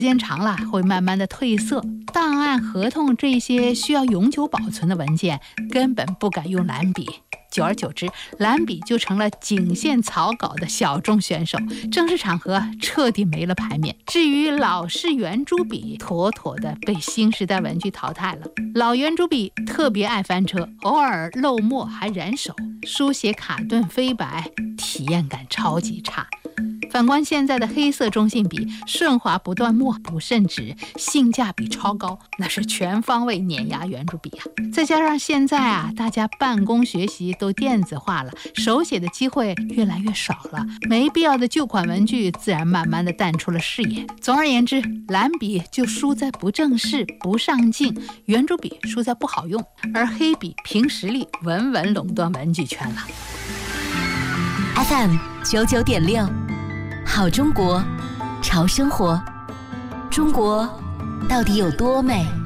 间长了会慢慢的褪色。档案、合同这些需要永久保存的文件，根本不敢用蓝笔。久而久之，蓝笔就成了仅限草稿的小众选手，正式场合彻底没了牌面。至于老式圆珠笔，妥妥的被新时代文具淘汰了。老圆珠笔特别爱翻车，偶尔漏墨还染手，书写卡顿飞白，体验感超级差。反观现在的黑色中性笔，顺滑不断墨，不渗纸，性价比超高，那是全方位碾压圆珠笔啊！再加上现在大家办公学习都电子化了，手写的机会越来越少了，没必要的旧款文具自然慢慢的淡出了视野。总而言之，蓝笔就输在不正式、不上镜，圆珠笔输在不好用，而黑笔凭实力稳稳垄断文具圈了。 FM 99.6，好中国，潮生活。中国到底有多美？